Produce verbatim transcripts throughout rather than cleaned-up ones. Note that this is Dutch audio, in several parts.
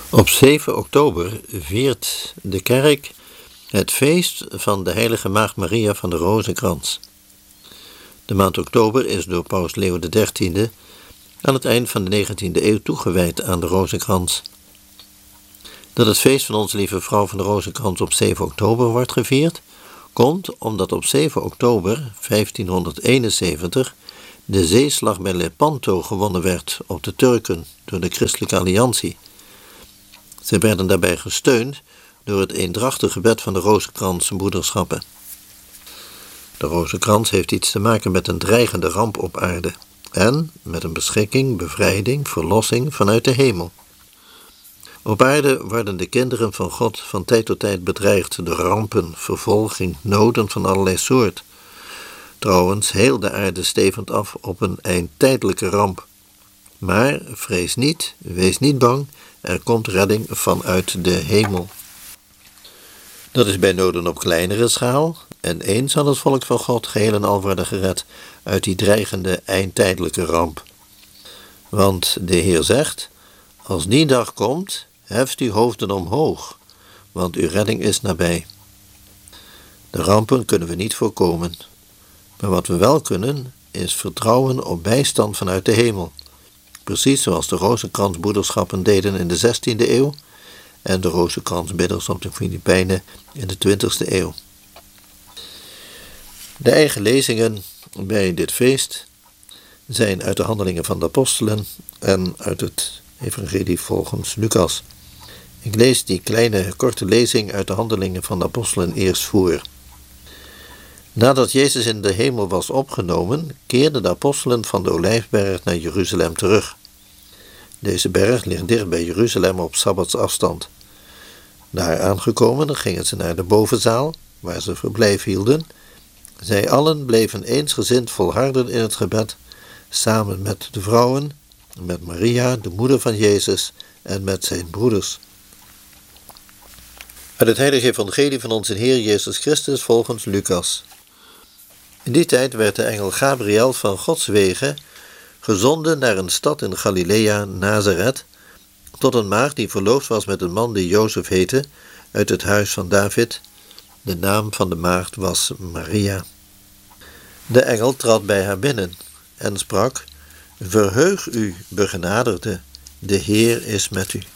Op zeven oktober viert de kerk het feest van de heilige maagd Maria van de Rozenkrans. De maand oktober is door paus Leo de dertiende aan het eind van de negentiende eeuw toegewijd aan de Rozenkrans. Dat het feest van Onze Lieve Vrouw van de Rozenkrans op zeven oktober wordt gevierd, komt omdat op zeven oktober vijftienhonderdeenenzeventig de zeeslag bij Lepanto gewonnen werd op de Turken door de Christelijke Alliantie. Zij werden daarbij gesteund door het eendrachtig gebed van de Rozenkrans-broederschappen. De Rozenkrans heeft iets te maken met een dreigende ramp op aarde en met een beschikking, bevrijding, verlossing vanuit de hemel. Op aarde worden de kinderen van God van tijd tot tijd bedreigd door rampen, vervolging, noden van allerlei soort. Trouwens, heel de aarde stevend af op een eindtijdelijke ramp. Maar vrees niet, wees niet bang, er komt redding vanuit de hemel. Dat is bij noden op kleinere schaal, en eens zal het volk van God geheel en al worden gered uit die dreigende eindtijdelijke ramp. Want de Heer zegt, als die dag komt, heft uw hoofden omhoog, want uw redding is nabij. De rampen kunnen we niet voorkomen, maar wat we wel kunnen, is vertrouwen op bijstand vanuit de hemel. Precies zoals de Rozenkransbroederschappen deden in de zestiende eeuw en de Rozenkransbidders op de Filipijnen in de twintigste eeuw. De eigen lezingen bij dit feest zijn uit de Handelingen van de Apostelen en uit het Evangelie volgens Lucas. Ik lees die kleine korte lezing uit de Handelingen van de Apostelen eerst voor. Nadat Jezus in de hemel was opgenomen, keerden de apostelen van de Olijfberg naar Jeruzalem terug. Deze berg ligt dicht bij Jeruzalem op sabbatsafstand. Daar aangekomen gingen ze naar de bovenzaal, waar ze verblijf hielden. Zij allen bleven eensgezind volharden in het gebed, samen met de vrouwen, met Maria, de moeder van Jezus, en met zijn broeders. Uit het heilige evangelie van onze Heer Jezus Christus volgens Lucas. In die tijd werd de engel Gabriel van Gods wegen gezonden naar een stad in Galilea, Nazareth, tot een maagd die verloofd was met een man die Jozef heette, uit het huis van David. De naam van de maagd was Maria. De engel trad bij haar binnen en sprak, verheug u, begenadigde, de Heer is met u.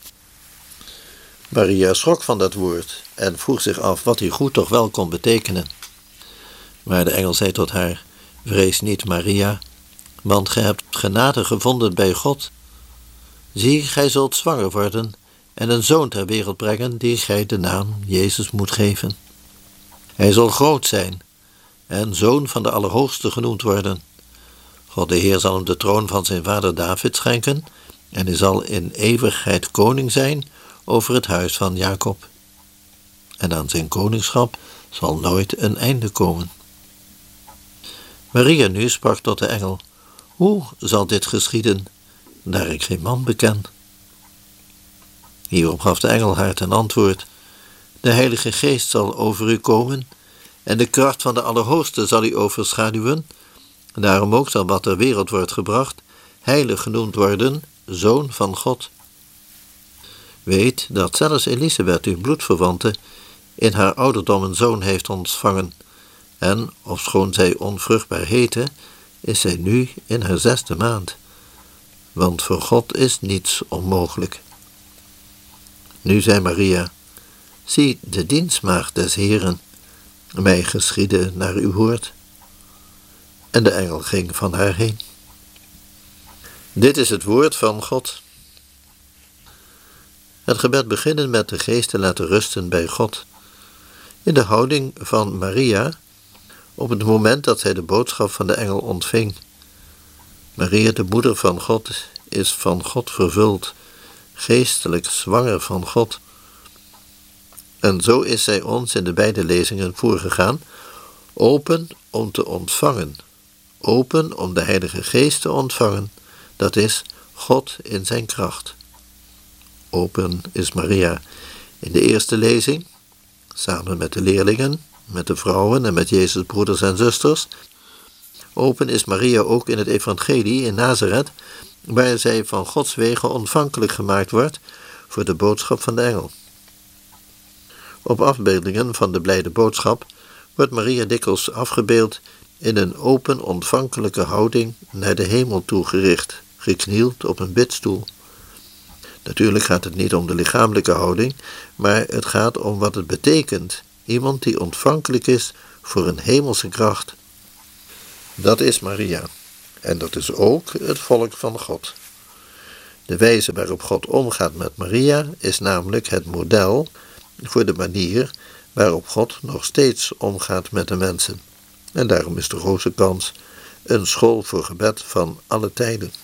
Maria schrok van dat woord en vroeg zich af wat die goed toch wel kon betekenen. Maar de engel zei tot haar, vrees niet, Maria, want gij hebt genade gevonden bij God. Zie, gij zult zwanger worden en een zoon ter wereld brengen, die gij de naam Jezus moet geven. Hij zal groot zijn en zoon van de Allerhoogste genoemd worden. God de Heer zal hem de troon van zijn vader David schenken en hij zal in eeuwigheid koning zijn over het huis van Jacob. En aan zijn koningschap zal nooit een einde komen. Maria nu sprak tot de engel, hoe zal dit geschieden, daar ik geen man beken? Hierop gaf de engel haar ten antwoord, de Heilige Geest zal over u komen en de kracht van de Allerhoogste zal u overschaduwen. Daarom ook zal wat ter wereld wordt gebracht, heilig genoemd worden, zoon van God. Weet dat zelfs Elisabeth, uw bloedverwante, in haar ouderdom een zoon heeft ontvangen. En, ofschoon zij onvruchtbaar heette, is zij nu in haar zesde maand. Want voor God is niets onmogelijk. Nu zei Maria, zie de dienstmaagd des Heeren, mij geschieden naar uw woord. En de engel ging van haar heen. Dit is het woord van God. Het gebed beginnen met de geest te laten rusten bij God. In de houding van Maria, op het moment dat zij de boodschap van de engel ontving. Maria, de moeder van God, is van God vervuld, geestelijk zwanger van God. En zo is zij ons in de beide lezingen voorgegaan, open om te ontvangen, open om de Heilige Geest te ontvangen, dat is God in zijn kracht. Open is Maria in de eerste lezing, samen met de leerlingen, met de vrouwen en met Jezus' broeders en zusters. Open is Maria ook in het evangelie in Nazareth, waar zij van Gods wegen ontvankelijk gemaakt wordt voor de boodschap van de engel. Op afbeeldingen van de blijde boodschap wordt Maria dikwijls afgebeeld in een open ontvankelijke houding naar de hemel toegericht, geknield op een bidstoel. Natuurlijk gaat het niet om de lichamelijke houding, maar het gaat om wat het betekent, iemand die ontvankelijk is voor een hemelse kracht. Dat is Maria, en dat is ook het volk van God. De wijze waarop God omgaat met Maria is namelijk het model voor de manier waarop God nog steeds omgaat met de mensen. En daarom is de Rozenkrans een school voor gebed van alle tijden.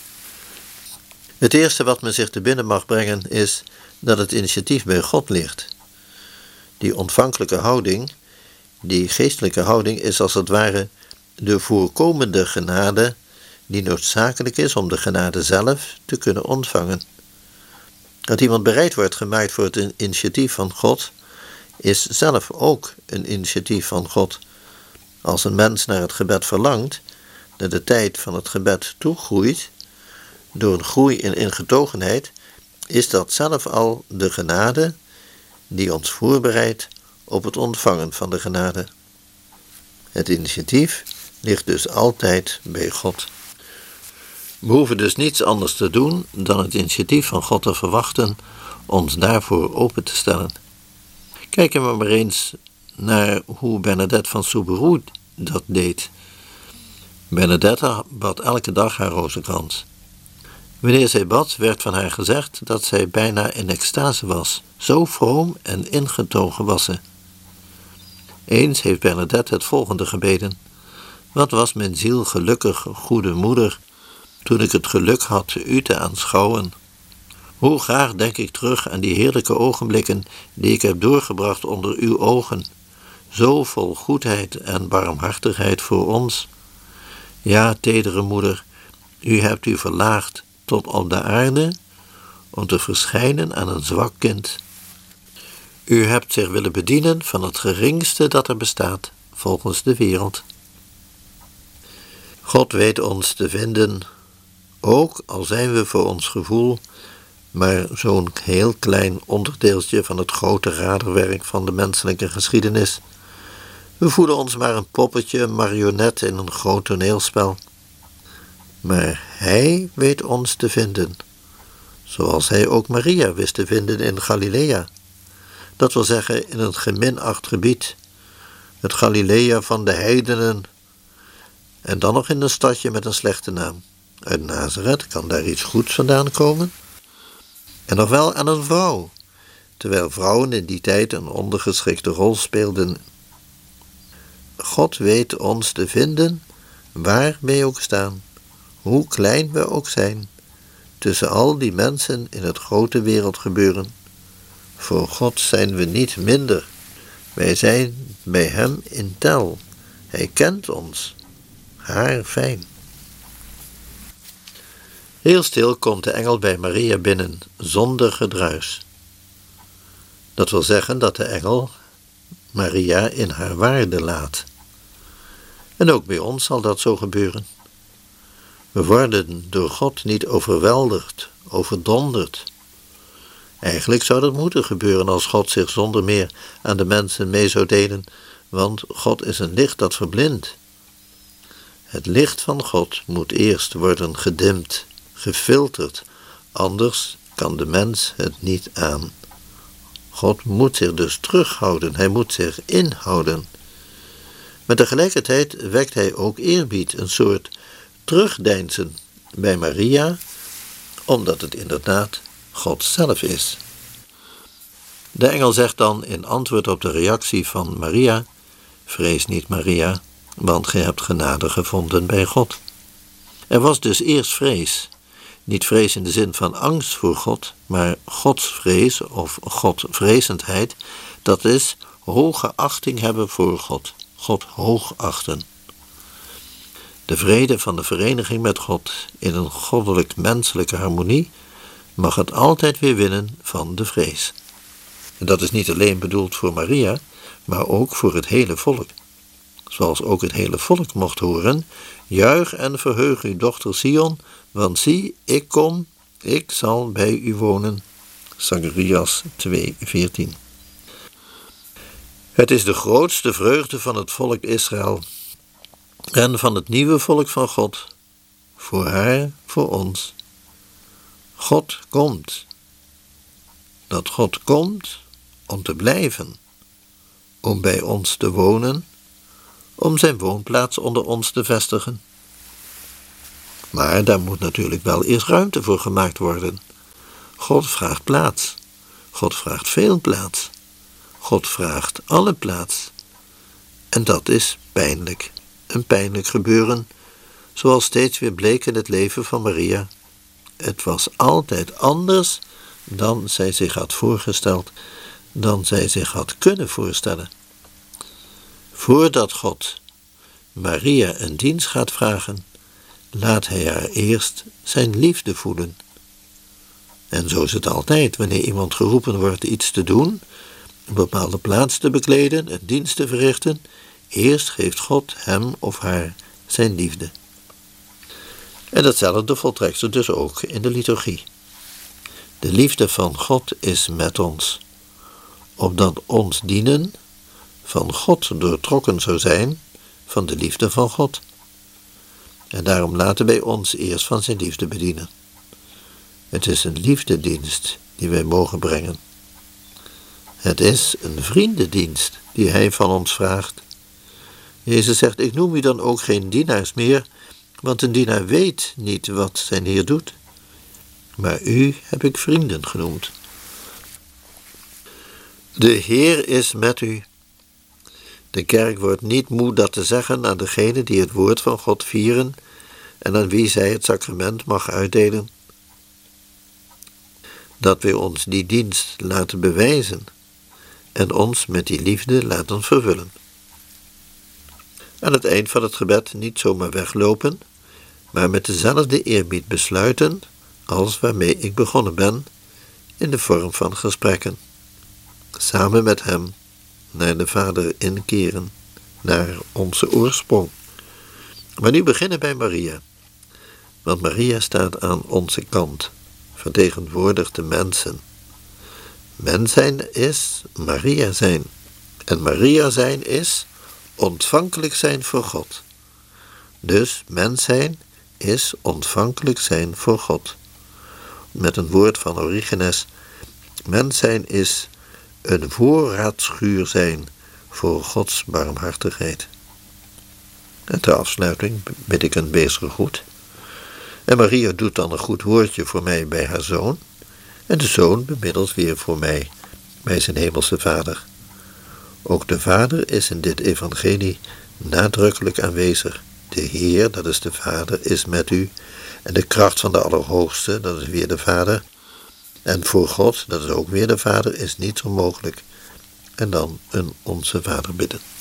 Het eerste wat men zich te binnen mag brengen is dat het initiatief bij God ligt. Die ontvankelijke houding, die geestelijke houding is als het ware de voorkomende genade die noodzakelijk is om de genade zelf te kunnen ontvangen. Dat iemand bereid wordt gemaakt voor het initiatief van God, is zelf ook een initiatief van God. Als een mens naar het gebed verlangt, dat de tijd van het gebed toegroeit, door een groei in ingetogenheid, is dat zelf al de genade die ons voorbereidt op het ontvangen van de genade. Het initiatief ligt dus altijd bij God. We hoeven dus niets anders te doen dan het initiatief van God te verwachten, ons daarvoor open te stellen. Kijken we maar eens naar hoe Bernadette van Soubirous dat deed. Bernadette bad elke dag haar rozenkrans. Wanneer zij bad, werd van haar gezegd dat zij bijna in extase was. Zo vroom en ingetogen was ze. Eens heeft Bernadette het volgende gebeden: wat was mijn ziel gelukkig, goede moeder, toen ik het geluk had u te aanschouwen. Hoe graag denk ik terug aan die heerlijke ogenblikken die ik heb doorgebracht onder uw ogen, zo vol goedheid en barmhartigheid voor ons. Ja, tedere moeder, u hebt u verlaagd tot op de aarde om te verschijnen aan een zwak kind. U hebt zich willen bedienen van het geringste dat er bestaat, volgens de wereld. God weet ons te vinden, ook al zijn we voor ons gevoel maar zo'n heel klein onderdeeltje van het grote raderwerk van de menselijke geschiedenis. We voelen ons maar een poppetje, een marionet in een groot toneelspel. Maar Hij weet ons te vinden, zoals Hij ook Maria wist te vinden in Galilea. Dat wil zeggen in een geminacht gebied, het Galilea van de heidenen, en dan nog in een stadje met een slechte naam. Uit Nazareth kan daar iets goeds vandaan komen? En nog wel aan een vrouw, terwijl vrouwen in die tijd een ondergeschikte rol speelden. God weet ons te vinden, waar wij ook staan, hoe klein we ook zijn, tussen al die mensen in het grote wereldgebeuren. Voor God zijn we niet minder. Wij zijn bij Hem in tel. Hij kent ons. Haar fijn. Heel stil komt de engel bij Maria binnen, zonder gedruis. Dat wil zeggen dat de engel Maria in haar waarde laat. En ook bij ons zal dat zo gebeuren. We worden door God niet overweldigd, overdonderd. Eigenlijk zou dat moeten gebeuren als God zich zonder meer aan de mensen mee zou delen, want God is een licht dat verblindt. Het licht van God moet eerst worden gedimd, gefilterd, anders kan de mens het niet aan. God moet zich dus terughouden, hij moet zich inhouden. Maar tegelijkertijd wekt hij ook eerbied, een soort terugdeinzen bij Maria, omdat het inderdaad God zelf is. De engel zegt dan in antwoord op de reactie van Maria: vrees niet, Maria, want gij hebt genade gevonden bij God. Er was dus eerst vrees. Niet vrees in de zin van angst voor God, maar godsvrees of godvrezendheid, dat is hoge achting hebben voor God, God hoog achten. De vrede van de vereniging met God in een goddelijk-menselijke harmonie mag het altijd weer winnen van de vrees. En dat is niet alleen bedoeld voor Maria, maar ook voor het hele volk. Zoals ook het hele volk mocht horen: juich en verheug u, dochter Sion, want zie, ik kom, ik zal bij u wonen. Zacharias twee veertien. Het is de grootste vreugde van het volk Israël en van het nieuwe volk van God, voor haar, voor ons. God komt. Dat God komt om te blijven, om bij ons te wonen, om zijn woonplaats onder ons te vestigen. Maar daar moet natuurlijk wel eerst ruimte voor gemaakt worden. God vraagt plaats. God vraagt veel plaats. God vraagt alle plaats. En dat is pijnlijk. Een pijnlijk gebeuren, zoals steeds weer bleek in het leven van Maria. Het was altijd anders dan zij zich had voorgesteld, dan zij zich had kunnen voorstellen. Voordat God Maria een dienst gaat vragen, laat hij haar eerst zijn liefde voelen. En zo is het altijd, wanneer iemand geroepen wordt iets te doen, een bepaalde plaats te bekleden, een dienst te verrichten, eerst geeft God hem of haar zijn liefde. En datzelfde voltrekt zich dus ook in de liturgie. De liefde van God is met ons, opdat ons dienen van God doortrokken zou zijn van de liefde van God. En daarom laten wij ons eerst van zijn liefde bedienen. Het is een liefdedienst die wij mogen brengen. Het is een vriendendienst die hij van ons vraagt. Jezus zegt, ik noem u dan ook geen dienaars meer, want een dienaar weet niet wat zijn Heer doet. Maar u heb ik vrienden genoemd. De Heer is met u. De kerk wordt niet moe dat te zeggen aan degenen die het woord van God vieren en aan wie zij het sacrament mag uitdelen. Dat wij ons die dienst laten bewijzen en ons met die liefde laten vervullen. Aan het eind van het gebed niet zomaar weglopen, maar met dezelfde eerbied besluiten als waarmee ik begonnen ben, in de vorm van gesprekken. Samen met hem naar de Vader inkeren, naar onze oorsprong. Maar nu beginnen bij Maria, want Maria staat aan onze kant, vertegenwoordigt de mensen. Mens zijn is Maria zijn, en Maria zijn is ontvankelijk zijn voor God. Dus mens zijn is ontvankelijk zijn voor God. Met een woord van Origenes, mens zijn is een voorraadschuur zijn voor Gods barmhartigheid. En ter afsluiting bid ik een wezen goed. En Maria doet dan een goed woordje voor mij bij haar zoon, en de zoon bemiddelt weer voor mij bij zijn hemelse Vader. Ook de Vader is in dit evangelie nadrukkelijk aanwezig. De Heer, dat is de Vader, is met u, en de kracht van de Allerhoogste, dat is weer de Vader, en voor God, dat is ook weer de Vader, is niets onmogelijk. En dan een Onze Vader bidden.